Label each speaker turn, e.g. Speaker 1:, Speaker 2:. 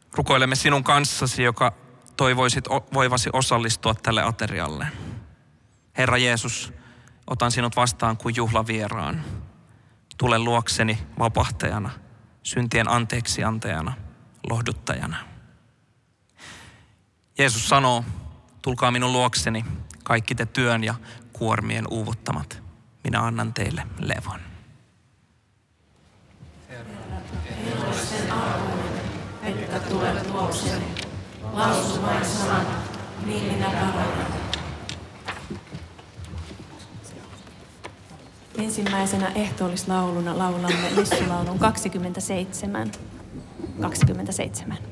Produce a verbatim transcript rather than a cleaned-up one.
Speaker 1: Rukoilemme sinun kanssasi, joka toivoisit voivasi osallistua tälle aterialle. Herra Jeesus, otan sinut vastaan kuin juhlavieraan. Tule luokseni vapahtajana, syntien anteeksiantajana, lohduttajana. Jeesus sanoo, tulkaa minun luokseni, kaikki te työn ja kuormien uuvuttamat. Minä annan teille levon.
Speaker 2: En ole sen arvoinen, että tulet luokseni. Lausu vain sanat, niin minä parannan.
Speaker 3: Ensimmäisenä ehtoollislauluna laulamme messulaulun kaksikymmentäseitsemän. kaksikymmentäseitsemän.